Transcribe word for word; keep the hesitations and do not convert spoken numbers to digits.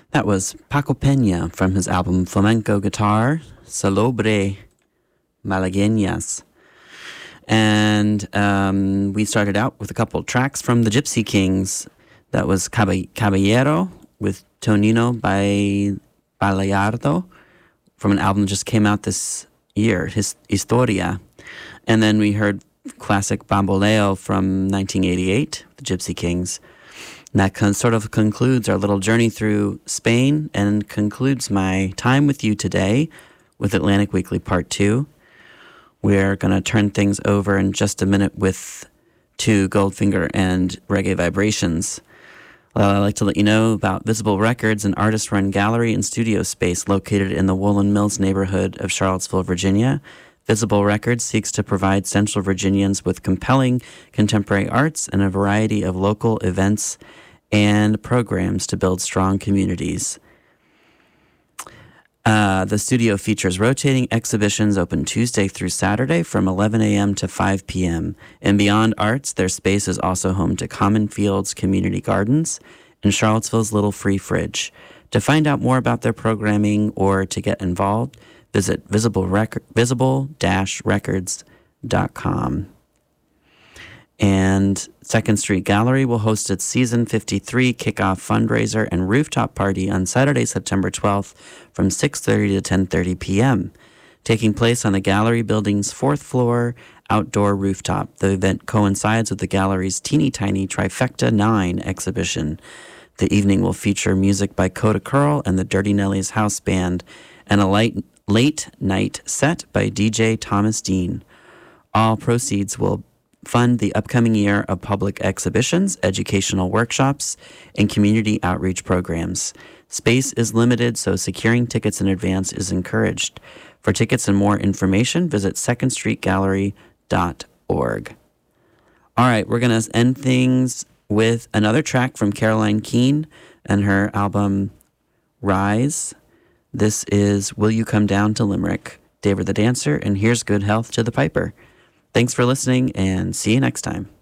That was Paco Peña from his album Flamenco Guitar, Salobre Malagueñas. And um, we started out with a couple tracks from the Gypsy Kings. That was Caballero with Tonino by Baleardo from an album that just came out this year, his Historia. And then we heard classic Bamboleo from nineteen eighty-eight, the Gypsy Kings. And that con- sort of concludes our little journey through Spain and concludes my time with you today with Atlantic Weekly Part two. We're going to turn things over in just a minute with to Goldfinger and Reggae Vibrations. Uh, I'd like to let you know about Visible Records, an artist-run gallery and studio space located in the Woolen Mills neighborhood of Charlottesville, Virginia. Visible Records seeks to provide Central Virginians with compelling contemporary arts and a variety of local events and programs to build strong communities. Uh, the studio features rotating exhibitions open Tuesday through Saturday from eleven a.m. to five p.m. And beyond arts, their space is also home to Common Fields Community Gardens and Charlottesville's Little Free Fridge. To find out more about their programming or to get involved, visit visible dash records dot com. And Second Street Gallery will host its Season fifty-three kickoff fundraiser and rooftop party on Saturday, September twelfth from six thirty to ten thirty p.m., taking place on the gallery building's fourth floor outdoor rooftop. The event coincides with the gallery's Teeny Tiny Trifecta nine exhibition. The evening will feature music by Coda Curl and the Dirty Nellies House Band and a light, late night set by D J Thomas Dean. All proceeds will fund the upcoming year of public exhibitions, educational workshops, and community outreach programs. Space is limited, so securing tickets in advance is encouraged. For tickets and more information, visit second street gallery dot org. All right, we're going to end things with another track from Caroline Keene and her album Rise. This is Will You Come Down to Limerick? David the Dancer, and here's Good Health to the Piper. Thanks for listening, and see you next time.